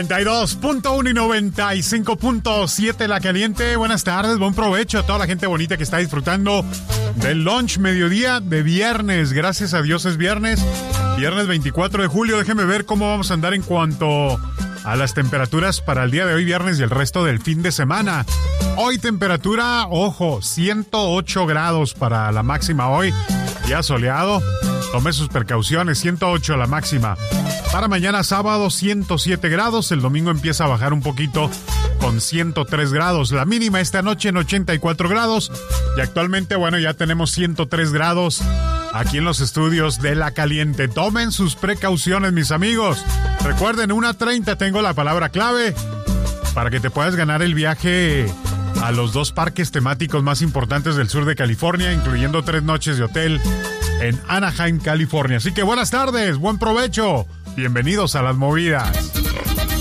92.1 y 95.7 La Caliente. Buenas tardes, buen provecho a toda la gente bonita que está disfrutando del lunch mediodía de viernes. Gracias a Dios es viernes 24 de julio. Déjenme ver cómo vamos a andar en cuanto a las temperaturas para el día de hoy viernes y el resto del fin de semana. Hoy temperatura, ojo, 108 grados para la máxima hoy. Día soleado, tome sus precauciones, 108 la máxima. Para mañana sábado 107 grados, el domingo empieza a bajar un poquito con 103 grados. La mínima esta noche en 84 grados y actualmente, bueno, ya tenemos 103 grados aquí en los estudios de La Caliente. Tomen sus precauciones, mis amigos. Recuerden, 1:30 tengo la palabra clave para que te puedas ganar el viaje a los 2 parques temáticos más importantes del sur de California, incluyendo 3 noches de hotel en Anaheim, California. Así que buenas tardes, buen provecho. Bienvenidos a Las Movidas.